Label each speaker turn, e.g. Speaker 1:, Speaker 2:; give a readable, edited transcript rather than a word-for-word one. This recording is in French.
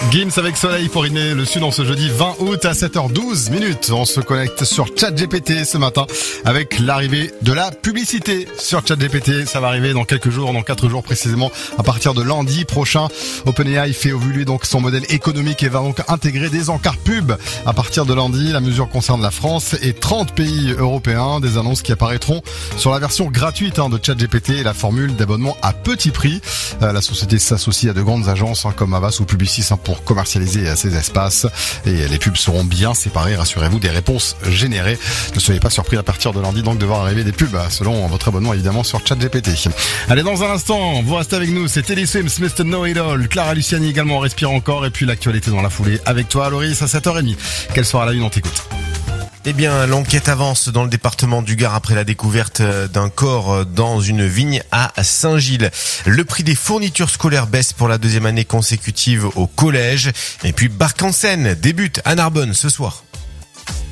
Speaker 1: Gims avec Soleil pour rythmer le sud en ce jeudi 20 août à 7h12 minutes. On se connecte sur ChatGPT ce matin avec l'arrivée de la publicité sur ChatGPT. Ça va arriver dans quelques jours, dans 4 jours précisément, à partir de lundi prochain. OpenAI fait évoluer donc son modèle économique et va donc intégrer des encarts pub à partir de lundi. La mesure concerne la France et 30 pays européens. Des annonces qui apparaîtront sur la version gratuite de ChatGPT et la formule d'abonnement à petit prix. La société s'associe à de grandes agences comme Havas ou Publicis pour commercialiser ces espaces, et les pubs seront bien séparées, rassurez-vous, des réponses générées. Ne soyez pas surpris à partir de lundi donc de voir arriver des pubs selon votre abonnement évidemment sur ChatGPT. Allez, dans un instant, vous restez avec nous, c'est Teddy Swims, Mr. Know It All, Clara Luciani également, on respire encore, et puis l'actualité dans la foulée avec toi Loris à 7h30. Quelle sera la une, on t'écoute.
Speaker 2: Eh bien, l'enquête avance dans le département du Gard après la découverte d'un corps dans une vigne à Saint-Gilles. Le prix des fournitures scolaires baisse pour la 2e année consécutive au collège. Et puis, Barc en Seine débute à Narbonne ce soir.